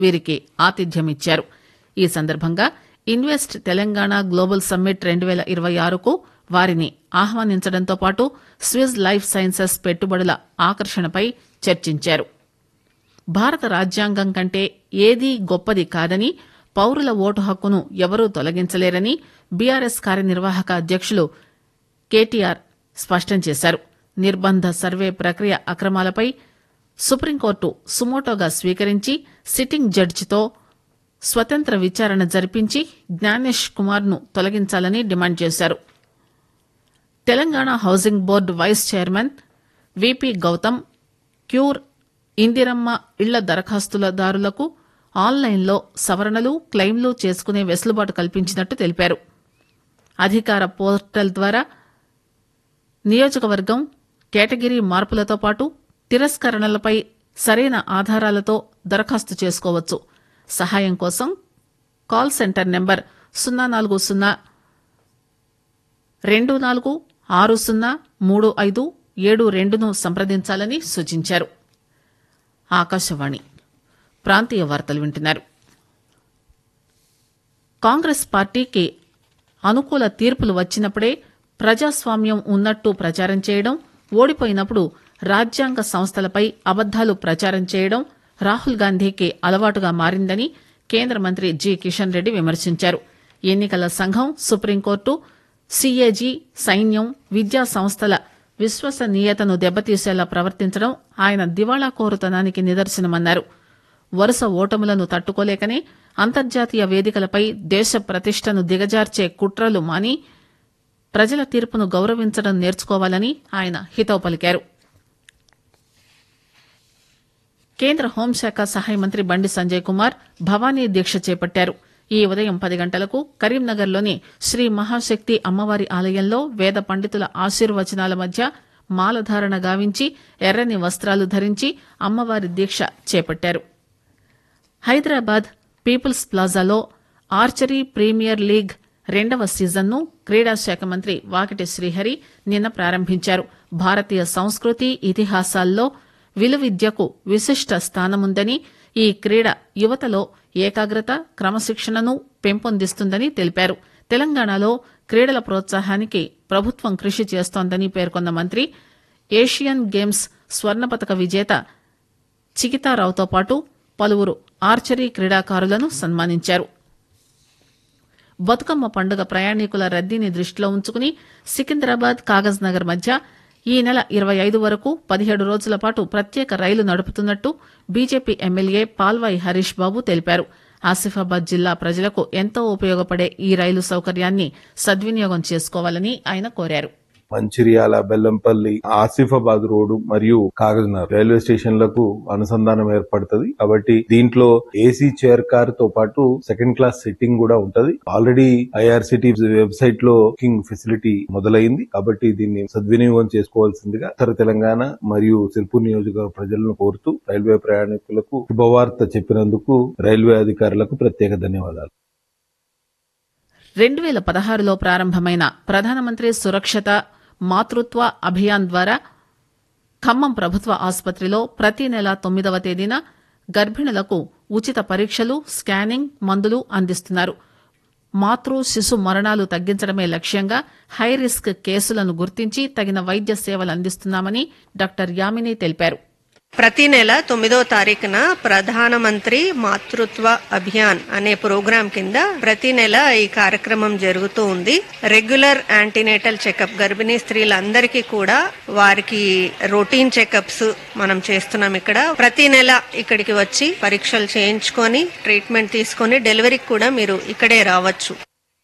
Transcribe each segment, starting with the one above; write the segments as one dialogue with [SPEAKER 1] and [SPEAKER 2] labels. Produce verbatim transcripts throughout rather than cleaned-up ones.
[SPEAKER 1] వీరికి ఆతిథ్యమిచ్చారు. ఈ సందర్భంగా ఇన్వెస్ట్ తెలంగాణ గ్లోబల్ సమ్మిట్ రెండు పేల ఇరవై ఆరుకు వారిని ఆహ్వానించడంతో పాటు స్విస్ లైఫ్ సైన్సెస్ పెట్టుబడుల ఆకర్షణపై చర్చించారు. భారత రాజ్యాంగం కంటే ఏదీ గొప్పది కాదని, పౌరుల ఓటు హక్కును ఎవరూ తొలగించలేరని బీఆర్ఎస్ కార్యనిర్వాహక అధ్యక్షులు కేటీఆర్ స్పష్టం చేశారు. నిర్బంధ సర్వే ప్రక్రియ అక్రమాలపై సుప్రీంకోర్టు సుమోటోగా స్వీకరించి సిట్టింగ్ జడ్జితో స్వతంత్ర విచారణ జరిపించి జ్ఞానేష్ కుమార్ ను తొలగించాలని డిమాండ్ చేశారు. Telangana housing board vice chairman VP Gautam cure Indiramma ఇళ్ల దరఖాస్తుదారులకు ఆన్లైన్లో సవరణలు క్లెయిమ్లు చేసుకునే వెసులుబాటు కల్పించినట్టు తెలిపారు. అధికార పోర్టల్ ద్వారా నియోజకవర్గం కేటగిరీ మార్పులతో పాటు తిరస్కరణలపై సరైన ఆధారాలతో దరఖాస్తు చేసుకోవచ్చు. సహాయం కోసం కాల్ సెంటర్ నెంబర్ సున్నా నాలుగు సున్నా రెండు నాలుగు ఆరు సున్నా మూడు ఐదు ఏడు రెండును సంప్రదించాలని సూచించారు. ఆకాశవాణి ప్రాంతీయ వార్తలు వింటున్నారు. కాంగ్రెస్ పార్టీకి అనుకూల తీర్పులు వచ్చినప్పుడే ప్రజాస్వామ్యం ఉన్నట్టు ప్రచారం చేయడం, ఓడిపోయినప్పుడు రాజ్యాంగ సంస్థలపై అబద్దాలు ప్రచారం చేయడం రాహుల్ గాంధీకి అలవాటుగా మారిందని కేంద్ర మంత్రి జి కిషన్ రెడ్డి విమర్శించారు. ఎన్నికల సంఘం, సుప్రీంకోర్టు, సీఏజీ, సైన్యం, విద్యా సంస్థల విశ్వసనీయతను దెబ్బతీసేలా ప్రవర్తించడం ఆయన దివాళాకోరుతనానికి నిదర్శనమన్నారు. వరుస ఓటములను తట్టుకోలేకనే అంతర్జాతీయ వేదికలపై దేశ ప్రతిష్టను దిగజార్చే కుట్రలు మాని ప్రజల తీర్పును గౌరవించడం నేర్చుకోవాలని ఆయన హితవు పలికారు. కేంద్ర హోంశాఖ సహాయ మంత్రి బండి సంజయ్ కుమార్ భవానీ దీక్ష చేపట్టారు. ఈ ఉదయం పది గంటలకు కరీంనగర్లోని శ్రీ మహాశక్తి అమ్మవారి ఆలయంలో వేద పండితుల ఆశీర్వచనాల మధ్య మాలధారణ గావించి ఎర్రని వస్త్రాలు ధరించి అమ్మవారి దీక్ష చేపట్టారు. Hyderabad peoples ప్లాజాలో archery premier league రెండవ సీజన్ను క్రీడాశాఖ మంత్రి వాకిటి శ్రీహరి నిన్న ప్రారంభించారు. భారతీయ సంస్కృతి, ఇతిహాసాల్లో విలువిద్యకు విశిష్ట స్థానముందని, ఈ క్రీడ యువతలో ఏకాగ్రత, క్రమశిక్షణను పెంపొందిస్తుందని తెలిపారు. తెలంగాణలో క్రీడల ప్రోత్సాహానికి ప్రభుత్వం కృషి చేస్తోందని పేర్కొన్న మంత్రి ఏషియన్ గేమ్స్ స్వర్ణ పతక విజేత చికితారావుతో పాటు పలువురు ఆర్చరీ క్రీడాకారులను సన్మానించారు. బతుకమ్మ పండుగ ప్రయాణికుల రద్దీని దృష్టిలో ఉంచుకుని సికింద్రాబాద్, కాగజ్ నగర్ మధ్య ఈ నెల ఇరవై ఐదు వరకు పదిహేడు రోజుల పాటు ప్రత్యేక రైలు నడుపుతున్నట్టు బీజేపీ ఎమ్మెల్యే పాల్వాయి హరీష్ బాబు తెలిపారు. ఆసిఫాబాద్ జిల్లా ప్రజలకు ఎంతో ఉపయోగపడే ఈ రైలు సౌకర్యాన్ని సద్వినియోగం చేసుకోవాలని ఆయన కోరారు.
[SPEAKER 2] మంచిర్యాల, బెల్లంపల్లి, ఆసిఫాబాద్ రోడ్డు మరియు కాగజ్నగర్ రైల్వే స్టేషన్లకు అనుసంధానం ఏర్పడుతుంది. కాబట్టి దీంట్లో ఏసీ చైర్ కార్ తో పాటు సెకండ్ క్లాస్ సిట్టింగ్ కూడా ఉంటది. ఆల్రెడీ ఐఆర్సిటీ వెబ్సైట్ లో బుకింగ్ ఫెసిలిటీ మొదలైంది. కాబట్టి దీన్ని సద్వినియోగం చేసుకోవాల్సిందిగా ఉత్తర తెలంగాణ మరియు సిర్పూర్ నియోజకవర్గ ప్రజలను కోరుతూ రైల్వే ప్రయాణికులకు శుభవార్త చెప్పినందుకు రైల్వే అధికారులకు ప్రత్యేక ధన్యవాదాలు.
[SPEAKER 1] రెండు వేల పదహారులో ప్రారంభమైన ప్రధానమంత్రి సురక్షిత మాతృత్వ అభియాన్ ద్వారా ఖమ్మం ప్రభుత్వ ఆసుపత్రిలో ప్రతి నెల తొమ్మిదవ తేదీన గర్భిణులకు ఉచిత పరీక్షలు, స్కానింగ్, మందులు అందిస్తున్నారు. మాతృ శిశు మరణాలు తగ్గించడమే లక్ష్యంగా హై రిస్క్ కేసులను గుర్తించి తగిన వైద్య సేవలు అందిస్తున్నామని డాక్టర్ యామిని తెలిపారు.
[SPEAKER 3] ప్రతి నెల తొమ్మిదో తారీఖున ప్రధానమంత్రి మాతృత్వ అభియాన్ అనే ప్రోగ్రాం కింద ప్రతి నెల ఈ కార్యక్రమం జరుగుతూ ఉంది. రెగ్యులర్ యాంటీనేటల్ చెకప్ గర్భిణీ స్త్రీలందరికీ కూడా వారికి రొటీన్ చెకప్స్ మనం చేస్తున్నాం. ఇక్కడ ప్రతి నెల ఇక్కడికి వచ్చి పరీక్షలు చేయించుకొని ట్రీట్మెంట్ తీసుకొని డెలివరీకి కూడా మీరు ఇక్కడే రావచ్చు.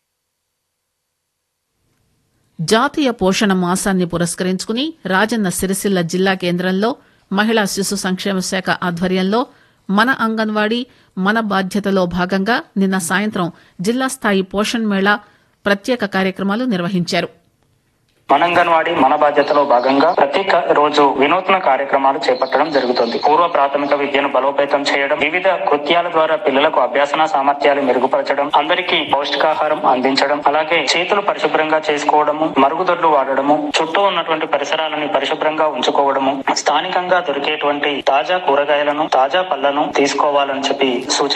[SPEAKER 1] జాతీయ పోషణ మాసాన్ని పురస్కరించుకుని రాజన్న సిరిసిల్ల జిల్లా కేంద్రంలో మహిళా శిశు సంక్షేమ శాఖ ఆధ్వర్యంలో మన అంగన్వాడీ మన బాధ్యతలో భాగంగా నిన్న సాయంత్రం జిల్లా స్థాయి పోషణ్ మేళా ప్రత్యేక కార్యక్రమాలు నిర్వహించారు.
[SPEAKER 4] మన అంగన్వాడీ మన బాధ్యతలో భాగంగా ప్రతి క- రోజు వినూత్న కార్యక్రమాలు చేపట్టడం జరుగుతుంది. పూర్వ ప్రాథమిక విద్యను బలోపేతం చేయడం, వివిధ కృత్యాల ద్వారా పిల్లలకు అభ్యాసన సామర్థ్యాలు మెరుగుపరచడం, అందరికీ పౌష్టికాహారం అందించడం, అలాగే చేతులు పరిశుభ్రంగా చేసుకోవడము, మరుగుదొడ్లు వాడడము, చుట్టూ ఉన్నటువంటి పరిసరాలని పరిశుభ్రంగా ఉంచుకోవడము, స్థానికంగా దొరికేటువంటి తాజా కూరగాయలను తాజా పళ్లను తీసుకోవాలని చెప్పి సూచన